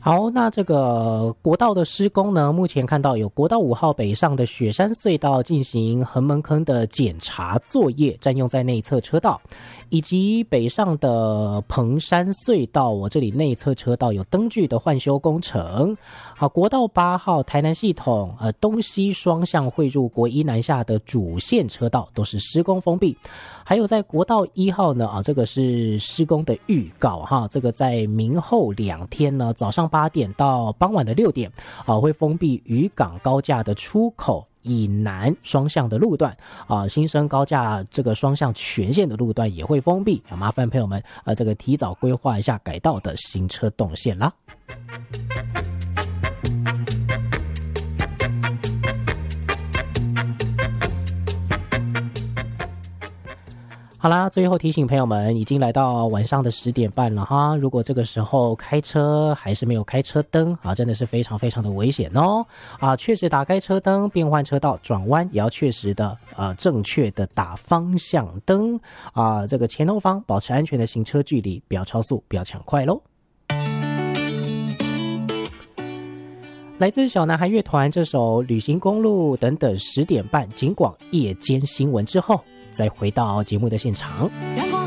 好，那这个国道的施工呢，目前看到有国道5号北上的雪山隧道进行横门坑的检查作业，占用在内侧车道，以及北上的彭山隧道，我这里内侧车道有灯具的换修工程。好，国道8号台南系统东西双向汇入国一南下的主线车道都是施工封闭。还有在国道1号呢，这个是施工的预告哈，这个在明后2天呢，早上8点到傍晚的6点，会封闭渔港高架的出口以南双向的路段新生高架这个双向全线的路段也会封闭，麻烦朋友们这个提早规划一下改道的行车动线啦。好啦，最后提醒朋友们，已经来到晚上的10点半了哈。如果这个时候开车还是没有开车灯真的是非常非常的危险哦确实打开车灯，变换车道，转弯也要确实的正确的打方向灯这个前后方保持安全的行车距离，不要超速，不要抢快咯。来自小男孩乐团这首《旅行公路》等等10点半警广夜间新闻之后，再回到节目的现场。 阳光